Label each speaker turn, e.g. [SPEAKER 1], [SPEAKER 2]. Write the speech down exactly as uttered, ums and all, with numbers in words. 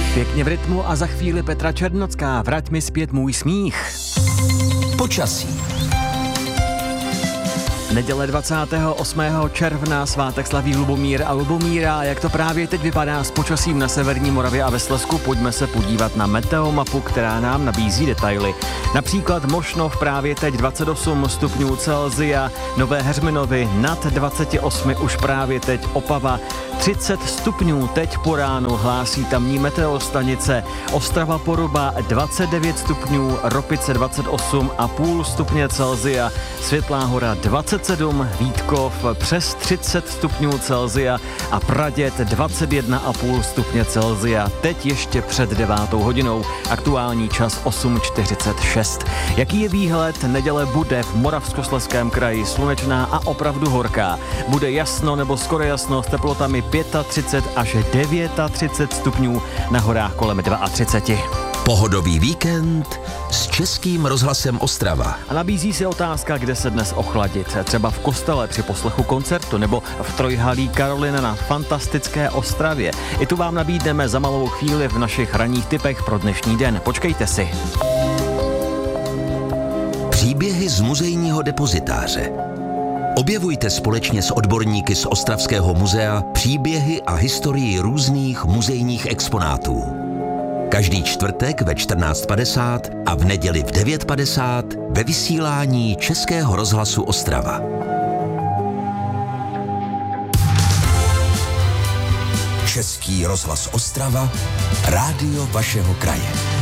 [SPEAKER 1] Pěkně v rytmu a za chvíli Petra Černocká. Vrať mi zpět můj smích.
[SPEAKER 2] Počasí.
[SPEAKER 1] Neděle dvacátého osmého června svátek slaví Lubomír a Lubomíra. Jak to právě teď vypadá s počasím na severní Moravě a ve Slezsku, pojďme se podívat na meteomapu, která nám nabízí detaily. Například Mošnov právě teď dvacet osm stupňů Celsia, Nové Heřminovy nad dvacet osm už právě teď, Opava třicet stupňů teď po ránu, hlásí tamní meteostanice. Ostrava Poruba dvacet devět stupňů, Ropice dvacet osm a půl stupně Celsia, Světlá Hora dvacet sedm, Vítkov přes třicet stupňů Celsia a Praděd dvacet jedna a půl stupně Celsia. Teď ještě před devátou hodinou, aktuální čas osm čtyřicet šest. Jaký je výhled? Neděle bude v Moravskoslezském kraji slunečná a opravdu horká. Bude jasno nebo skoro jasno s teplotami třicet pět až třicet devět stupňů, na horách kolem třicet dva.
[SPEAKER 2] Pohodový víkend s Českým rozhlasem Ostrava.
[SPEAKER 1] A nabízí se otázka, kde se dnes ochladit. Třeba v kostele při poslechu koncertu nebo v Trojhalí Karolina na fantastické Ostravě. I tu vám nabídneme za malou chvíli v našich ranních tipech pro dnešní den. Počkejte si.
[SPEAKER 2] Příběhy z muzejního depozitáře. Objevujte společně s odborníky z Ostravského muzea příběhy a historii různých muzejních exponátů. Každý čtvrtek ve čtrnáct padesát a v neděli v devět padesát ve vysílání Českého rozhlasu Ostrava. Český rozhlas Ostrava, rádio vašeho kraje.